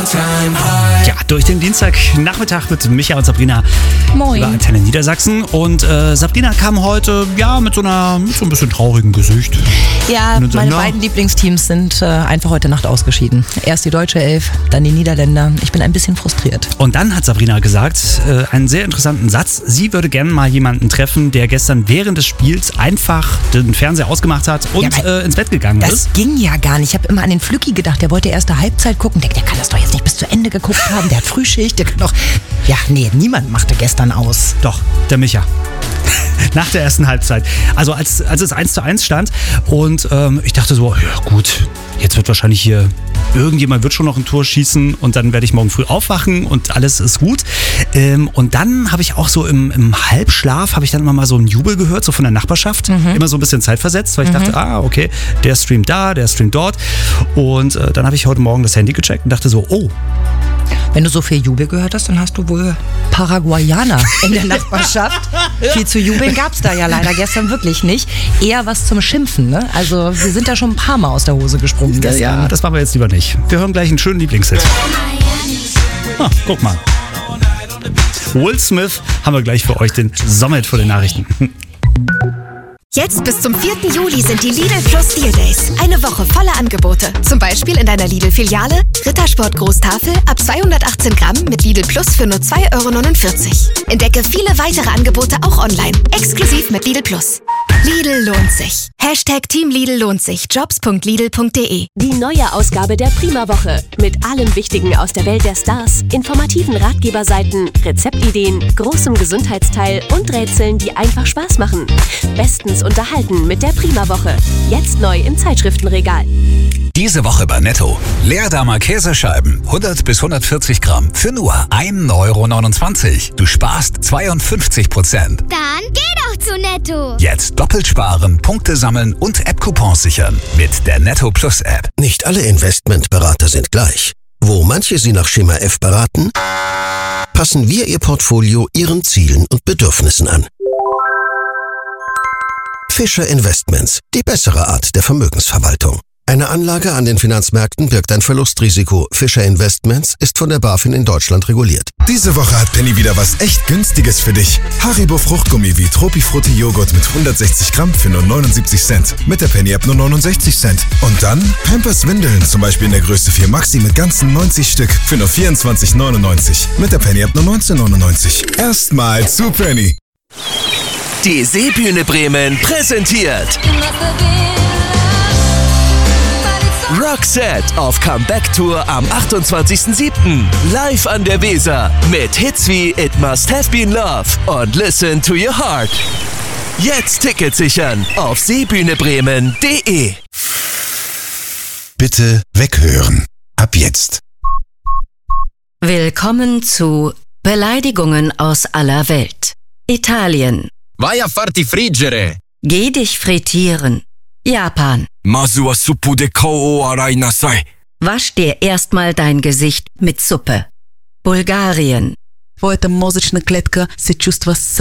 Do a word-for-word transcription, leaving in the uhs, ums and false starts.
Ja, durch den Dienstagnachmittag mit Micha und Sabrina. Moin. Über Antenne Niedersachsen. Und äh, Sabrina kam heute ja mit so einer mit so ein bisschen traurigem Gesicht. Ja, Und meine na, beiden Lieblingsteams sind äh, einfach heute Nacht ausgeschieden. Erst die deutsche Elf, dann die Niederländer. Ich bin ein bisschen frustriert. Und dann hat Sabrina gesagt, äh, einen sehr interessanten Satz. Sie würde gerne mal jemanden treffen, der gestern während des Spiels einfach den Fernseher ausgemacht hat und Ja, äh, ins Bett gegangen Das ist. ging ja gar nicht. Ich habe immer an den Flücki gedacht, der wollte erste Halbzeit gucken. Der, der kann das doch jetzt nicht bis zu Ende geguckt haben. Der hat Frühschicht, der kann doch... Ja, nee, niemand machte gestern aus. Doch, der Micha. Nach der ersten Halbzeit. Also als, als es eins zu eins stand und ähm, ich dachte so, ja gut, jetzt wird wahrscheinlich hier, irgendjemand wird schon noch ein Tor schießen und dann werde ich morgen früh aufwachen und alles ist gut. Ähm, und dann habe ich auch so im, im Halbschlaf, habe ich dann immer mal so einen Jubel gehört, so von der Nachbarschaft, mhm. immer so ein bisschen zeitversetzt, weil ich mhm. dachte, ah okay, der streamt da, der streamt dort. Und äh, dann habe ich heute Morgen das Handy gecheckt und dachte so, oh, Wenn du so viel Jubel gehört hast, dann hast du wohl Paraguayaner in der Nachbarschaft. Viel zu jubeln gab es da ja leider gestern wirklich nicht. Eher was zum Schimpfen, ne? Also wir sind da schon ein paar Mal aus der Hose gesprungen gestern. Ja, das machen wir jetzt lieber nicht. Wir hören gleich einen schönen Lieblingshit. Ah, guck mal. Will Smith haben wir gleich für euch den Sommerhit vor den Nachrichten. Jetzt bis zum vierten Juli sind die Lidl Plus Deal Days. Eine Woche voller Angebote. Zum Beispiel in deiner Lidl-Filiale Rittersport Großtafel ab zweihundertachtzehn Gramm mit Lidl Plus für nur zwei Euro neunundvierzig. Entdecke viele weitere Angebote auch online. Exklusiv mit Lidl Plus. Lidl lohnt sich. Hashtag Team Lidl lohnt sich. jobs punkt lidl punkt de. Die neue Ausgabe der Prima-Woche. Mit allem Wichtigen aus der Welt der Stars, informativen Ratgeberseiten, Rezeptideen, großem Gesundheitsteil und Rätseln, die einfach Spaß machen. Bestens unterhalten mit der Prima-Woche. Jetzt neu im Zeitschriftenregal. Diese Woche bei Netto. Leerdammer Käsescheiben, hundert bis hundertvierzig Gramm für nur ein Euro neunundzwanzig. Du sparst zweiundfünfzig Prozent. Dann geh doch zu Netto. Jetzt doppelt sparen, Punkte sammeln und App-Coupons sichern mit der Netto Plus App. Nicht alle Investmentberater sind gleich. Wo manche Sie nach Schema F beraten, passen wir Ihr Portfolio Ihren Zielen und Bedürfnissen an. Fischer Investments, die bessere Art der Vermögensverwaltung. Eine Anlage an den Finanzmärkten birgt ein Verlustrisiko. Fischer Investments ist von der BaFin in Deutschland reguliert. Diese Woche hat Penny wieder was echt Günstiges für dich. Haribo Fruchtgummi wie Tropifrutti Joghurt mit hundertsechzig Gramm für nur neunundsiebzig Cent. Mit der Penny App nur neunundsechzig Cent. Und dann Pampers Windeln, zum Beispiel in der Größe vier Maxi mit ganzen neunzig Stück für nur vierundzwanzig neunundneunzig. Mit der Penny App nur neunzehn neunundneunzig. Erstmal zu Penny. Die Seebühne Bremen präsentiert Roxette auf Comeback-Tour am achtundzwanzigsten siebten Live an der Weser mit Hits wie It Must Have Been Love und Listen to Your Heart. Jetzt Tickets sichern auf seebühnebremen punkt de. Bitte weghören. Ab jetzt. Willkommen zu Beleidigungen aus aller Welt. Italien. Vai a farti friggere. Geh dich frittieren. Japan. Masu wa suppu de kao o arai nasai. Wasch dir erstmal dein Gesicht mit Suppe. Bulgarien. Wo эта мозочная клетка се чувства